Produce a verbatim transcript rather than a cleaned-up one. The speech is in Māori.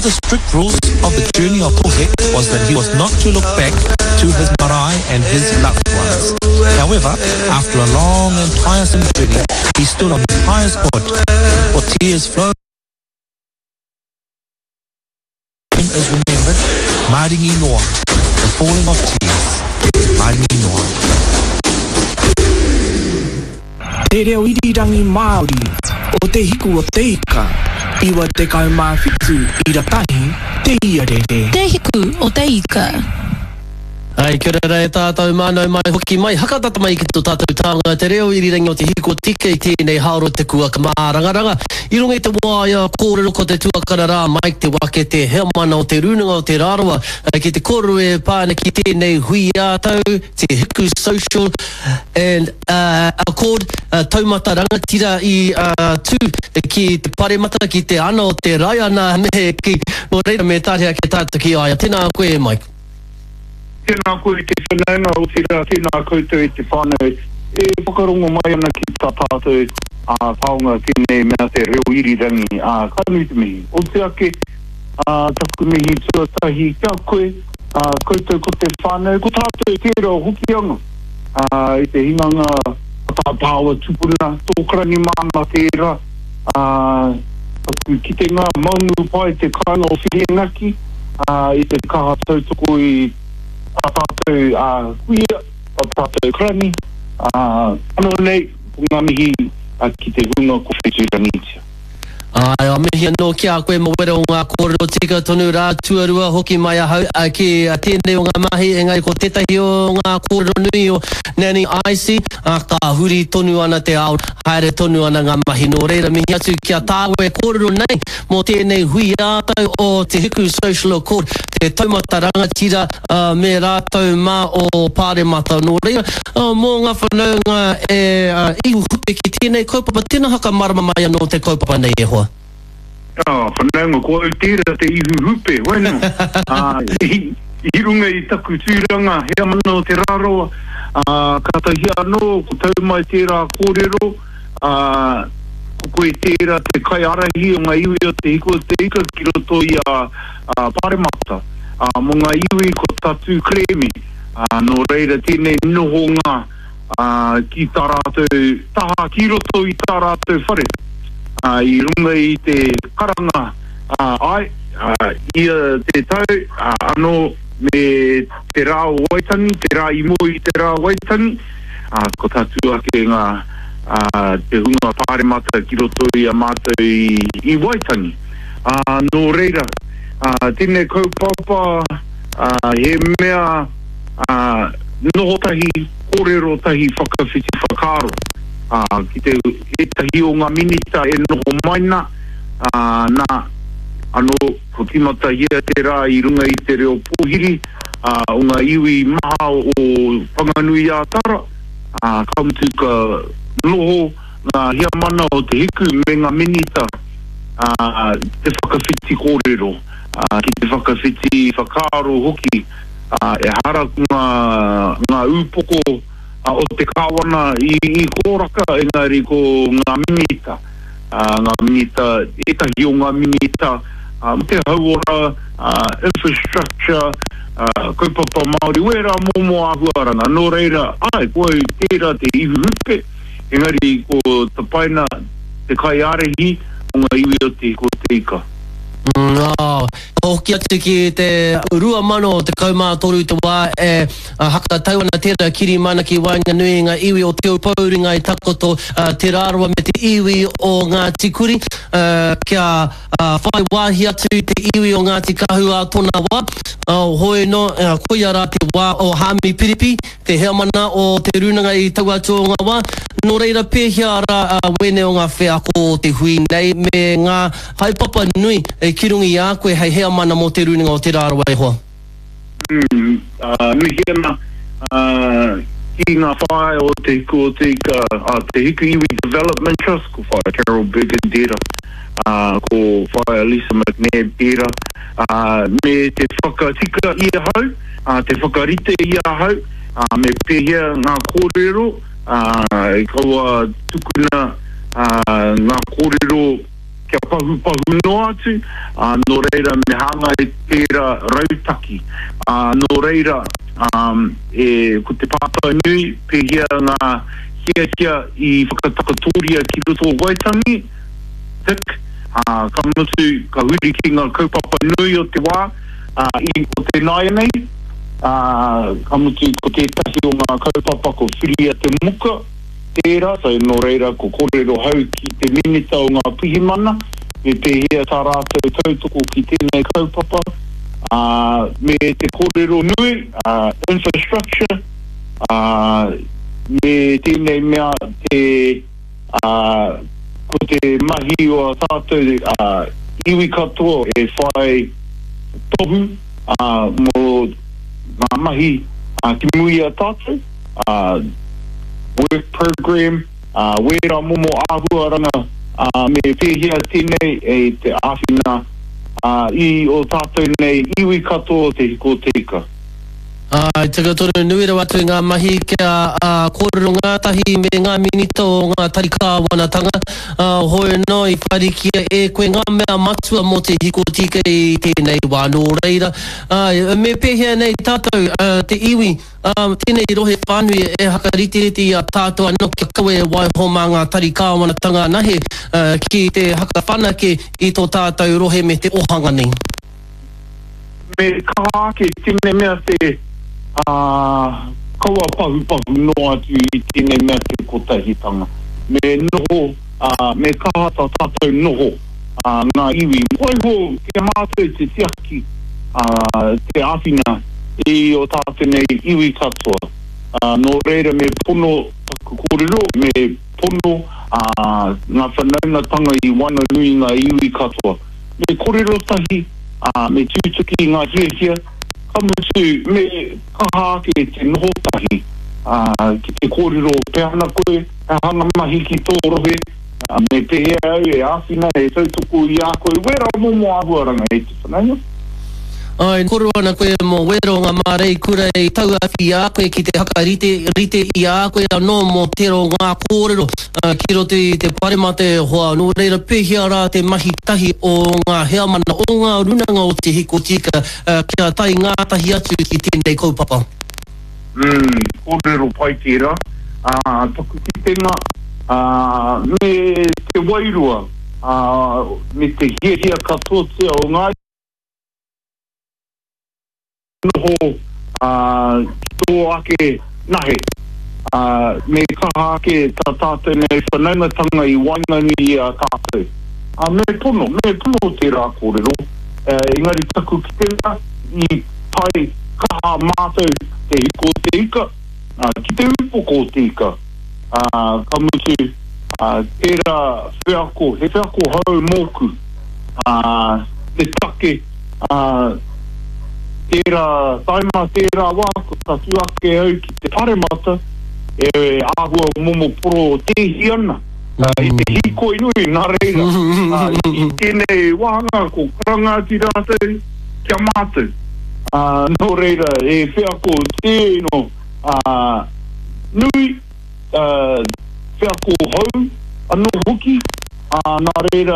the strict rules of the journey of Pohek was that he was not to look back to his marae and his loved ones. However, after a long and tiresome journey, he stood on his highest point, for tears flowed. Is remembered, Maringi Noa, the falling of tears. Maringi Noa. Te reo irirangi Māori, o te hiku o te ika, iwa te kaumāwhitu i ratahi, te iarere. Te hiku o te ika. Ai, kia ora e tātou mānau mai hoki mai, hakatata mai ki tō tātou tānga, te reo irirangi o te hiko tika i tēnei haoro te kua ka mārangaranga. I runga i te wāia kōrero ko te tuakara rā, mai te wake te hea mana o te runanga o te rāroa, ki te kōrero e pāna ki tēnei hui ātau, te hiku social and uh, accord, uh, taumata rangatira i uh, tū, ki te paremata ki te ana o te raiana, me ki, o reira me tārea ke tātou ki aia. Tēnā koe, Mike. Tēnā koe te whanaunga o tira, tēnā koutou i te whānau. E whakarongo mai ana ki tā tātou a taonga tēnei mea te reo irirangi a kanui te mihi. O te ake, a taku mihi tuatahi kia koe, a koutou ko te whānau, ko tātou te reo hokianga. A i te hinganga tātāwa tupuna, tōkarani māma te era, a taku ki te ngā maungu pai te kāna o whiriangaki, a i te kaha tautoko i a tātou a kuia, a tātou krani, a ano nei, ngā mihi a ki te hunga ko whetūrangitia. Ai, a mihi anō kia koe mawera o ngā kōrero tika tonu rā tuarua hoki mai ahau a ki a tēnei o ngā mahi, engari ko tētahi o ngā kōrero nui o Nani Aisi, a ka huri tonu ana te ao, haere tonu ana ngā mahi no reira mihi atu kia tāwe kōrero nei, mō tēnei hui ātau o te hiku social accord, te taumata rangatira uh, me rātau mā o pāremata no reira, uh, mō ngā whanaunga e uh, ihu hupe ki tēnei kaupapa, tēnā haka marama mai anō te kaupapa nei e hoa. Ah, whanaunga ko au tēra te ihu hupe, wainu. Ah, i, i runga i taku tūranga, hea mana o te raroa, ah, katahi anō, ko tau mai tērā kōrero, ah, ko koe tēra te kai arahi o ngā iwi o te hiko te ika ki roto i a, a pāremata. Ah, mo ngā iwi ko tatu kremi, ah, no reira tēnei noho ngā, ah, ki tā rātou, taha ki roto i tā rātou whare. Uh, I runga i te karanga uh, ai, uh, ia te tau uh, ano me te rā o Waitangi, te rā i mo i te rā Waitangi, uh, ko tātu ake ngā uh, te hunga pāremata ki roto i a mātou i, i Waitangi. Uh, no reira, uh, tēnei kaupapa uh, he mea uh, noho tahi, kōrero tahi whakawhiti whakaro. Uh, ki te etahi o ngā minita e noho maina uh, nā ano ko timata hia te rā i runga i te reo pōhiri uh, o ngā iwi maha o Whanganui a Tara uh, kauntu ka noho ngā hia mana o te hiku me ngā minita uh, te whakawhiti kōrero uh, ki te whakawhiti whakaro hoki uh, e hara ngā, ngā upoko Uh, o te kāwana i, i kōraka, engari ko ngā minita. Uh, ngā minita, etahi o ngā minita, uh, te hauora, uh, infrastructure, uh, kaupapa Māori, wera mōmo ahuaranga. Nō reira, ai, koe tērā te ihu hupe, engari ko te paina, te kai arehi, o ngā iwi o te ko te ika. Nā, hoki atu ki te urua mano te kaumātoru te wā e uh, haka tauana tērā kiri mana ki Wainganui ngā iwi o te upauringa i takoto uh, te rāroa me te iwi o ngā tikuri uh, kia uh, whai wāhi atu te iwi o ngā tikahu a tōna wā uh, hoi no uh, koia rā te wā o Hami Piripi te hea mana o te runanga i tau atu o ngā wā no reira pēhia rā uh, wene o ngā whea ko te hui nei me ngā haipapa nui e kirungi a koe hei hea mana mo te runanga o te rāroa e hoa. Mm, uh, nui hena, uh, ki ngā whae o te hiku o te ika, uh, te hiku iwi Development Trust, ko whae Carol Biggin dera, uh, ko whae Lisa McNair dera, uh, me te whakatika i a hau, uh, te whakarite i a hau, uh, me pehia ngā kōrero, uh, kaua tukuna uh, ngā kōrero kia pahu pahu no atu, uh, no reira me hanga e tērā rautaki. Uh, no reira, um, e, ko te pāpai nui, pehia ngā hia hia i whakatakatoria ki roto o Waitangi, tik, uh, ka mutu, ka huri ki ngā kaupapa nui o te wā, uh, i ko te naia nei, uh, ka mutu ko te tahi o ngā kaupapa ko whiria te muka, tērā, so no reira ko kōrero hau ki te minita o ngā pihimana, me pehia tā rātou tautoko ki tēnei kaupapa, uh, me te kōrero nui, uh, infrastructure, uh, me tēnei mea te, uh, ko te mahi o tātou uh, iwi katoa e whai tohu, uh, mo ngā mahi uh, ki mui a tātou, uh, work program, uh, wera momo āhuaranga, uh, me pehia tēnei e te āwhina uh, i o tātou nei iwi katoa te hiko teika. Ai, te katoru nui rawa tu ngā mahi kia uh, kōrero ngātahi me ngā minita o ngā tarikāwanatanga. Uh, hoi no i wharikia e koe ngā mea matua mo te hiko tika i tēnei wāno reira. Uh, me pehea nei tātou uh, te iwi, um, tēnei rohe whānui e hakariti a tātou anō kia kawe waiho mā ngā tarikāwanatanga nahe uh, ki te hakawhanake i tō tātou rohe me te ohanga nei. Me kaha ke tēnei mea te Uh, kaua pahu pahu no atu i tēnei mea te kotahitanga. Me noho, uh, me kaha tā tātou noho, uh, ngā iwi. Waiho, kia mātou te tiaki, uh, te āwhina i o tātou nei iwi katoa. Uh, no reira me pono kōrero, me pono uh, ngā whanaungatanga i Wainganui ngā iwi katoa. Me kōrero tahi, uh, me tūtuki ngā hia hia, kamutu me kaha ke te noho tahi, uh, ki te kōrero peana koe, e hana mahi ki tō rohe, uh, me pehea au e āwhina e tautuku i a koe, wera momo āhuaranga e te whanaia. Ai, koro ana koe mo wero ngā mārei kura i tau awhi i a koe ki te hakarite rite i a koe anō mo tero ngā kōrero uh, ki roto i te paremate hoa. No reira pehia rā te mahi tahi o ngā heamana o ngā runanga o te hiko tika uh, kia tai ngātahi atu ki tēnei kaupapa. Mm, kōrero pai tērā, uh, taku ki tenga, uh, me te wairua, uh, me te hiehia katoa o ngā noho uh, tō ake nahe, uh, me kaha ake tā tātou nei whanaungatanga i Wainganui a tātou. Uh, me pono, me pono te rā kōrero, uh, engari taku ki tenga i tai kaha mātou te hiko te ika, uh, ki te upoko te ika, uh, ka mutu uh, tērā whiako, he whiako hau mōku, uh, te take, uh, tērā taima tērā wā, ko tatu ake au ki te paremata, e āhua momo poro te hiana, uh, i te hiko inui, nā reira, uh, i tēnei wāhanga ko karangāti rātou, kia mātou. Uh, no reira, e whiako tēno uh, nui, uh, whiako hau, anō hoki, uh, nā reira,